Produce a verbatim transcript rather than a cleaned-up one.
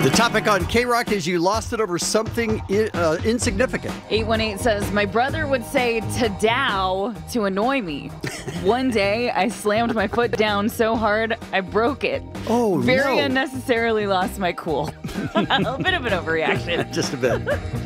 The topic on K-Rock is you lost it over something I- uh, insignificant. eight one eight says, my brother would say ta-dow to annoy me. One day, I slammed my foot down so hard, I broke it. Oh, Very no. unnecessarily lost my cool. A bit of an overreaction. Just a bit.